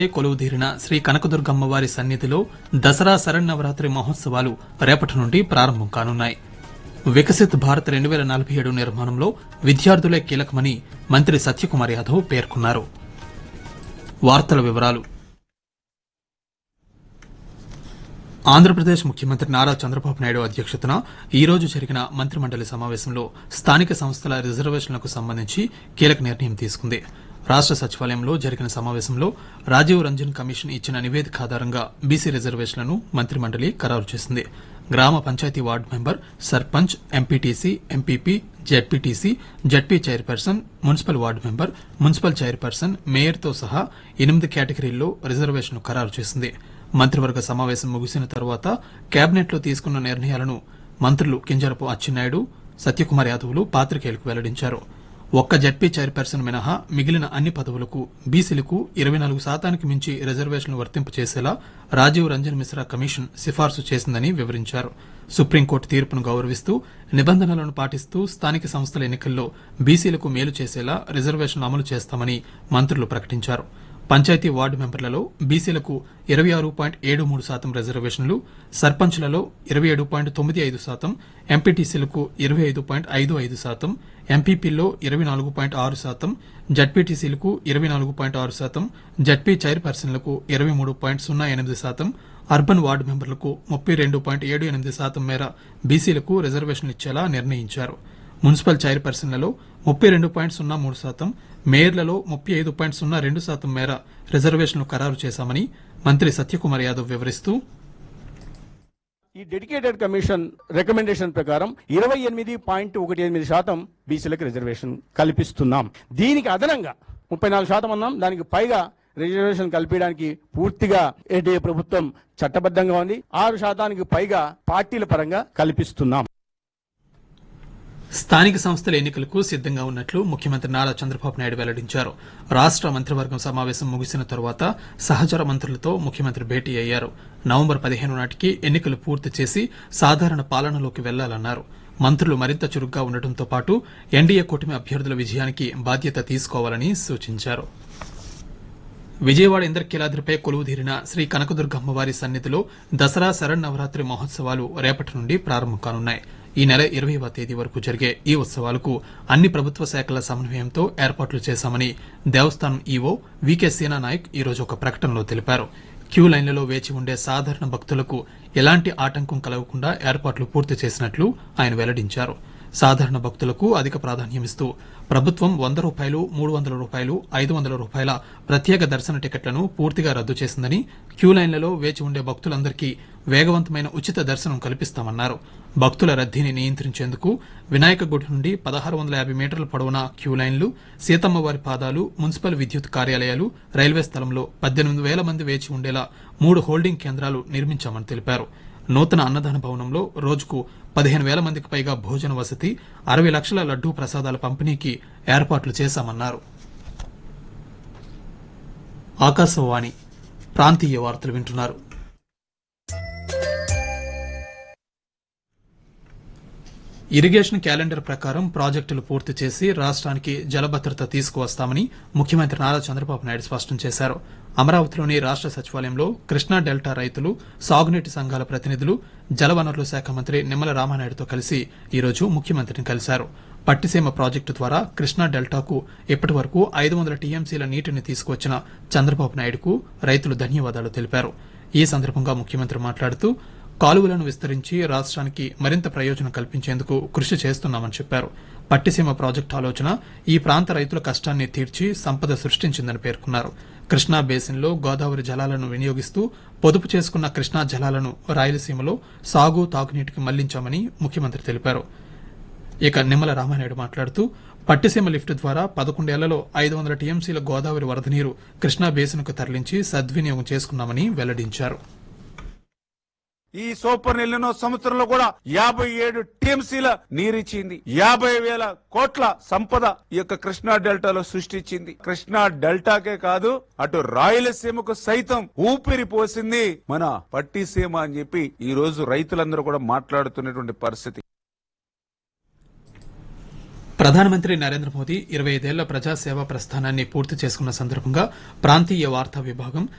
కొలువుదీరిన శ్రీ కనకదుర్గమ్మవారి సన్నిధిలో దసరా శరన్నవరాత్రి మహోత్సవాలు రేపటి నుండి ప్రారంభం కానున్నాయి. వికసిత్ భారత్ 2047 నిర్మాణంలో విద్యార్థులే కీలకమని మంత్రి సత్యకుమార్ యాదవ్ పేర్కొన్నారు. వార్తల వివరాలు. ఆంధ్రప్రదేశ్ ముఖ్యమంత్రి నారా చంద్రబాబు నాయుడు అధ్యక్షతన ఈ రోజు జరిగిన మంత్రిమండలి సమావేశంలో స్థానిక సంస్థల రిజర్వేషన్లకు సంబంధించి కీలక నిర్ణయం తీసుకుంది. రాష్ట సచివాలయంలో జరిగిన సమావేశంలో రాజీవ్ రంజన్ కమిషన్ ఇచ్చిన నివేదిక ఆధారంగా బీసీ రిజర్వేషన్లను మంత్రిమండలి ఖరారు చేసింది. గ్రామ panchayat ward member, sarpanch, MPTC, MPP, ZPTC, ZP chairperson, municipal ward member, municipal chairperson, మేయర్తో సహా 8 కేటగిరీల్లో రిజర్వేషన్ను ఖరారు చేసింది. మంత్రివర్గ సమావేశం ముగిసిన తర్వాత కేబినెట్లో తీసుకున్న నిర్ణయాలను మంత్రులు కింజరపు అచ్చెన్నాయుడు, సత్యకుమార్ యాదవ్లు పాత్రికేయులకు వెల్లడించారు. ఒక్క జెడ్పీ చైర్పర్సన్ మినహా మిగిలిన అన్ని పదవులకు బీసీలకు 24% మించి రిజర్వేషన్లు వర్తింపు చేసేలా రాజీవ్ రంజన్ మిశ్రా కమిషన్ సిఫార్సు చేసిందని వివరించారు. సుప్రీంకోర్టు తీర్పును గౌరవిస్తూ నిబంధనలను పాటిస్తూ స్థానిక సంస్థల ఎన్నికల్లో బీసీలకు మేలు చేసేలా రిజర్వేషన్లు అమలు చేస్తామని మంత్రులు ప్రకటించారు. పంచాయతీ వార్డు మెంబర్లలో బీసీలకు 26.73% రిజర్వేషన్లు, సర్పంచ్లలో 27.95%, ఎంపీటీసీలకు 25.55%, ఎంపీపీల్లో 24.6%, జడ్పీటీసీలకు 24.6%, జడ్పీ చైర్పర్సన్లకు 23.08%, అర్బన్ వార్డు మెంబర్లకు 32.78% మేర బీసీలకు రిజర్వేషన్లు ఇచ్చేలా నిర్ణయించారు. మున్సిపల్ చైర్పర్సన్లలో 32.03%, మేయర్లలో 35.02% మేర రిజర్వేషన్లు ఖరారు చేశామని మంత్రి సత్యకుమార్ యాదవ్ వివరిస్తూ, ఈ డెడికేటెడ్ కమిషన్ రికమెండేషన్ ప్రకారం 28.18% బీసీలకు రిజర్వేషన్ కల్పిస్తున్నాం. దీనికి అదనంగా 34% అన్నాం, దానికి పైగా రిజర్వేషన్ కల్పించడానికి పూర్తిగా ఎన్డీఏ ప్రభుత్వం చట్టబద్ధంగా ఉంది. 6% పైగా పార్టీల పరంగా కల్పిస్తున్నాం. స్థానిక సంస్థల ఎన్నికలకు సిద్దంగా ఉన్నట్లు ముఖ్యమంత్రి నారా చంద్రబాబు నాయుడు వెల్లడించారు. రాష్ట మంత్రివర్గం సమావేశం ముగిసిన తరువాత సహచర మంత్రులతో ముఖ్యమంత్రి భేటీ అయ్యారు. నవంబర్ 15 నాటికి ఎన్నికలు పూర్తి చేసి సాధారణ పాలనలోకి వెళ్లాలన్నారు. మంత్రులు మరింత చురుగ్గా ఉండటంతో పాటు ఎన్డీఏ కూటమి అభ్యర్థుల విజయానికి బాధ్యత తీసుకోవాలని సూచించారు. విజయవాడ ఇంద్రకీలాద్రిపై కొలువుదీరిన శ్రీ కనకదుర్గమ్మవారి సన్నిధిలో దసరా శరన్నవరాత్రి మహోత్సవాలు రేపటి నుండి ప్రారంభం కానున్నాయి. ఈ నెల 20వ తేదీ వరకు జరిగే ఈ ఉత్సవాలకు అన్ని ప్రభుత్వ శాఖల సమన్వయంతో ఏర్పాట్లు చేశామని దేవస్థానం ఈవో వికే సీనా నాయక్ ఈ రోజు ఒక ప్రకటనలో తెలిపారు. క్యూ లైన్లలో వేచి ఉండే సాధారణ భక్తులకు ఎలాంటి ఆటంకం కలగకుండా ఏర్పాట్లు పూర్తి చేసినట్లు ఆయన వెల్లడించారు. సాధారణ భక్తులకు అధిక ప్రాధాన్యమిస్తూ ప్రభుత్వం ₹100, ₹300, ₹500 ప్రత్యేక దర్శన టికెట్లను పూర్తిగా రద్దు చేసిందని, క్యూ లైన్లలో వేచి ఉండే భక్తులందరికీ వేగవంతమైన ఉచిత దర్శనం కల్పిస్తామన్నారు. భక్తుల రద్దీని నియంత్రించేందుకు వినాయక గుడి నుండి 1650 మీటర్ల పొడవున క్యూ లైన్లు, సీతమ్మవారి పాదాలు, మున్సిపల్ విద్యుత్ కార్యాలయాలు, రైల్వే స్థలంలో 18,000 మంది వేచి ఉండేలా 3 హోల్డింగ్ కేంద్రాలు నిర్మించామని తెలిపారు. నూతన అన్నదాన భవనంలో రోజుకు 15,000 మందికి పైగా భోజన వసతి, 60 లక్షల లడ్డూ ప్రసాదాల పంపిణీకి ఏర్పాట్లు చేశామన్నారు. ఆకాశవాణి ప్రాంతీయ వార్తలు వింటున్నారు. ఇరిగేషన్ క్యాలెండర్ ప్రకారం ప్రాజెక్టులు పూర్తి చేసి రాష్ట్రానికి జలభద్రత తీసుకువస్తామని ముఖ్యమంత్రి నారా చంద్రబాబు నాయుడు స్పష్టం చేశారు. అమరావతిలోని రాష్ట సచివాలయంలో కృష్ణా డెల్టా రైతులు, సాగునీటి సంఘాల ప్రతినిధులు, జలవనరుల శాఖ మంత్రి నిమ్మల రామానాయుడుతో కలిసి ఈరోజు ముఖ్యమంత్రిని కలిశారు. పట్టిసీమ ప్రాజెక్టు ద్వారా కృష్ణా డెల్టాకు ఇప్పటి వరకు 500 టీఎంసీల నీటిని తీసుకువచ్చిన చంద్రబాబు నాయుడుకు రైతులు ధన్యవాదాలు తెలిపారు. ఈ సందర్భంగా ముఖ్యమంత్రి మాట్లాడుతూ, కాలువలను విస్తరించి రాష్ట్రానికి మరింత ప్రయోజనం కల్పించేందుకు కృషి చేస్తున్నామని చెప్పారు. పట్టిసీమ ప్రాజెక్టు ఆలోచన ఈ ప్రాంత రైతుల కష్టాన్ని తీర్చి సంపద సృష్టించిందని పేర్కొన్నారు. కృష్ణా బేసిన్లో గోదావరి జలాలను వినియోగిస్తూ పొదుపు చేసుకున్న కృష్ణా జలాలను రాయలసీమలో సాగు, తాగునీటికి మళ్లించామని ముఖ్యమంత్రి తెలిపారు. ఇక నిమ్మల రామానాయుడు మాట్లాడుతూ, పట్టిసీమ లిఫ్ట్ ద్వారా 11 ఏళ్లలో 500 టీఎంసీల గోదావరి వరద నీరు కృష్ణా బేసిన్కు తరలించి సద్వినియోగం చేసుకున్నామని వెల్లడించారు. ఈ సూపర్ ఎల్లినో సంవత్సరంలో కూడా 57 టీఎంసీల నీరిచ్చింది. 50,000 కోట్ల సంపద ఈ యొక్క కృష్ణా డెల్టాలో సృష్టించింది. కృష్ణా డెల్టాకే కాదు, అటు రాయలసీమకు సైతం ఊపిరి పోసింది మన పట్టిసీమ అని చెప్పి ఈ రోజు రైతులందరూ కూడా మాట్లాడుతున్నటువంటి పరిస్థితి. ప్రధానమంత్రి నరేంద్ర మోదీ 25 ఏళ్ల ప్రజాసేవా ప్రస్థానాన్ని పూర్తి చేసుకున్న సందర్భంగా ప్రాంతీయ వార్తా విభాగం